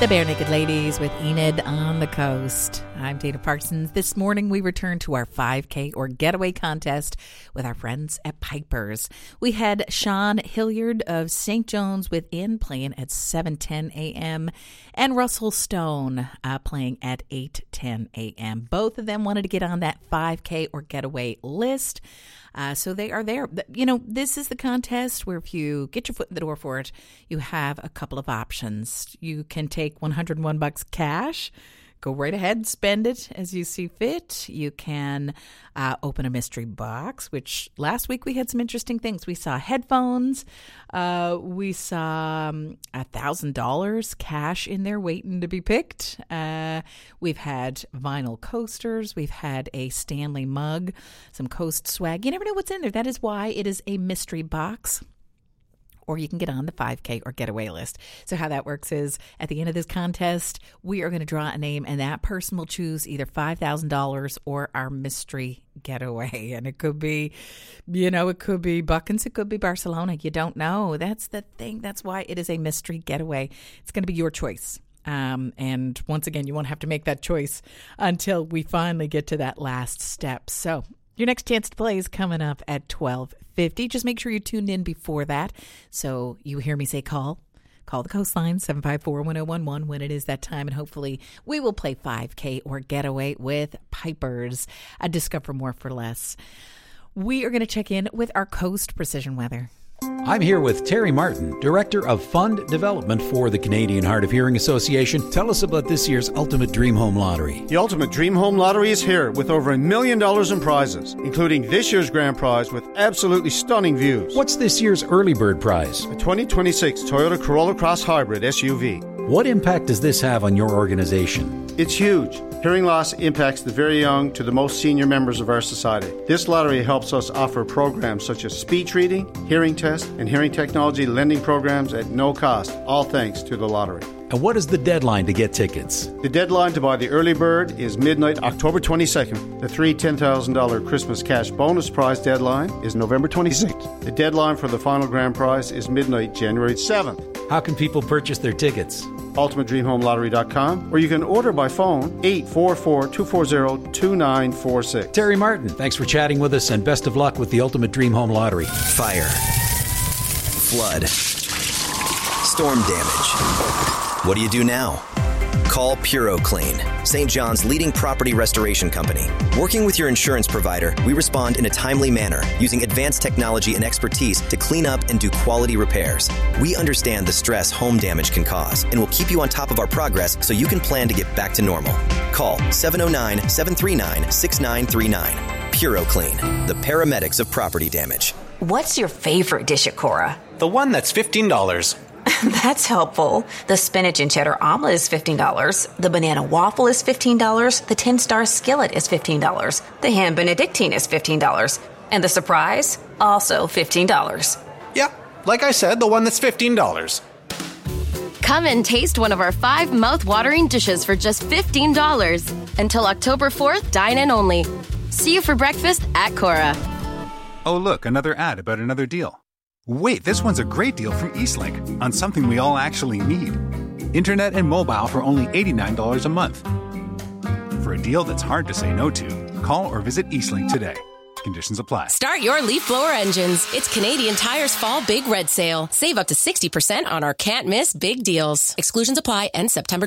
The Bare Naked Ladies with Enid on the Coast. I'm Dana Parsons. This morning we return to our 5K or getaway contest with our friends at Piper's. We had Sean Hilliard of St. John's Within playing at 7:10 a.m. and Russell Stone playing at 8:10 a.m. Both of them wanted to get on that 5K or getaway list. So they are there. You know, this is the contest where if you get your foot in the door for it, you have a couple of options. You can take $101 cash. Go right ahead, spend it as you see fit. You can open a mystery box, which last week we had some interesting things. We saw headphones. We saw $1,000 cash in there waiting to be picked. We've had vinyl coasters. We've had a Stanley mug, some Coast swag. You never know what's in there. That is why it is a mystery box. Or you can get on the 5K or getaway list. So how that works is at the end of this contest, we are going to draw a name, and that person will choose either $5,000 or our mystery getaway. And it could be, it could be Buckins, it could be Barcelona. You don't know. That's the thing. That's why it is a mystery getaway. It's going to be your choice. And once again, you won't have to make that choice until we finally get to that last step. So your next chance to play is coming up at 12:50. Just make sure you're tuned in before that. So you hear me say call the Coastline, 754-1011 when it is that time. And hopefully we will play 5K or getaway with Piper's. Discover more for less. We are going to check in with our Coast Precision Weather. I'm here with Terry Martin, Director of Fund Development for the Canadian Hard of Hearing Association. Tell us about this year's Ultimate Dream Home Lottery. The Ultimate Dream Home Lottery is here with over $1 million in prizes, including this year's grand prize with absolutely stunning views. What's this year's early bird prize? A 2026 Toyota Corolla Cross Hybrid SUV. What impact does this have on your organization? It's huge. Hearing loss impacts the very young to the most senior members of our society. This lottery helps us offer programs such as speech reading, hearing test, and hearing technology lending programs at no cost, all thanks to the lottery. And what is the deadline to get tickets? The deadline to buy the early bird is midnight, October 22nd. The $3 $10,000 Christmas cash bonus prize deadline is November 26th. The deadline for the final grand prize is midnight, January 7th. How can people purchase their tickets? UltimateDreamHomeLottery.com, or you can order by phone 844-240-2946. Terry Martin, thanks for chatting with us, and best of luck with the Ultimate Dream Home Lottery. Fire, flood, storm damage. What do you do now? Call PuroClean, St. John's leading property restoration company. Working with your insurance provider, we respond in a timely manner using advanced technology and expertise to clean up and do quality repairs. We understand the stress home damage can cause and will keep you on top of our progress so you can plan to get back to normal. Call 709-739-6939. PuroClean, the paramedics of property damage. What's your favorite dish at Cora? The one that's $15. That's helpful. The spinach and cheddar omelet is $15. The banana waffle is $15. The 10-star skillet is $15. The ham benedictine is $15. And the surprise? Also $15. Yeah, like I said, the one that's $15. Come and taste one of our 5 mouth-watering dishes for just $15. Until October 4th, dine in only. See you for breakfast at Cora. Oh, look, another ad about another deal. Wait, this one's a great deal from Eastlink on something we all actually need. Internet and mobile for only $89 a month. For a deal that's hard to say no to, call or visit Eastlink today. Conditions apply. Start your leaf blower engines. It's Canadian Tire's Fall Big Red Sale. Save up to 60% on our can't miss big deals. Exclusions apply, end September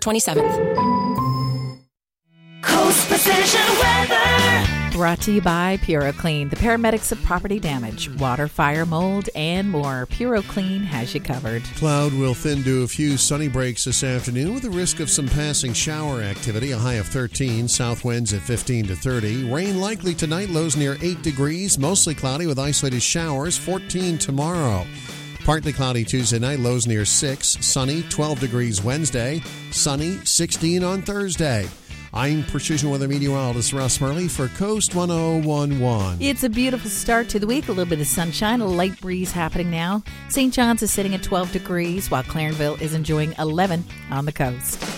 27th. Coast Precision Weather. Brought to you by PuroClean, the paramedics of property damage, water, fire, mold, and more. PuroClean has you covered. Cloud will thin to a few sunny breaks this afternoon with a risk of some passing shower activity, a high of 13, south winds at 15 to 30. Rain likely tonight, lows near 8 degrees, mostly cloudy with isolated showers, 14 tomorrow. Partly cloudy Tuesday night, lows near 6, sunny, 12 degrees Wednesday, sunny, 16 on Thursday. I'm Precision Weather Meteorologist Russ Murley for Coast 1011. It's a beautiful start to the week. A little bit of sunshine, a light breeze happening now. St. John's is sitting at 12 degrees, while Clarenville is enjoying 11 on the coast.